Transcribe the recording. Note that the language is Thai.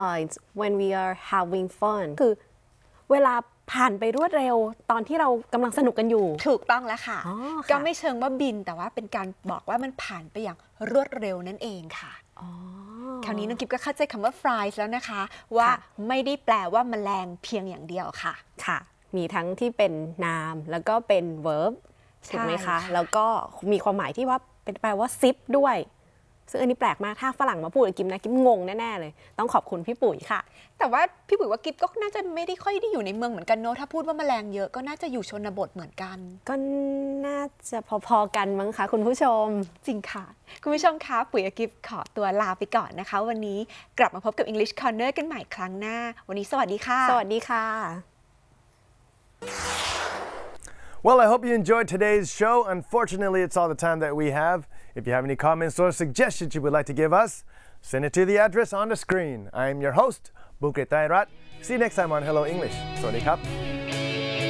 when we are having fun คือเวลาผ่านไปรวดเร็วตอนที่เรากำลังสนุกกันอยู่ถูกต้องแล้วค่ะค่ะก็ไม่เชิงว่าบินแต่ว่าเป็นการบอกว่ามันผ่านไปอย่างรวดเร็วนั่นเองค่ะคราวนี้น้องกิ๊บก็เข้าใจคำว่า fries แล้วนะคะว่าไม่ได้แปลว่าแมลงเพียงอย่างเดียวค่ะค่ะมีทั้งที่เป็นนามแล้วก็เป็น verb ถูกไหมคะแล้วก็มีความหมายที่ว่าเป็นแปลว่า sip ด้วยซึ่งอันนี้แปลกมากถ้าฝรั่งมาพูดกับกิ๊บนะกิ๊บงงแน่ๆเลยต้องขอบคุณพี่ปุ๋ยค่ะแต่ว่าพี่ปุ๋ยว่ากิ๊บก็น่าจะไม่ได้ค่อยได้อยู่ในเมืองเหมือนกันเนอะถ้าพูดว่าแมลงเยอะก็น่าจะอยู่ชนบทเหมือนกันก็น่าจะพอๆกันมั้งคะคุณผู้ชมจริงค่ะคุณผู้ชมคะปุ๋ยกับกิ๊บขอตัวลาไปก่อนนะคะวันนี้กลับมาพบกับ English Corner กันใหม่ครั้งหน้าวันนี้สวัสดีค่ะสวัสดีค่ะ Well, I hope you enjoyed today's show. Unfortunately, it's all the time that we have. If you have any comments or suggestions you would like to give us, send it to the address on the screen. I'm your host, Bukit Thairat. See you next time on Hello English. สวัสดีครับ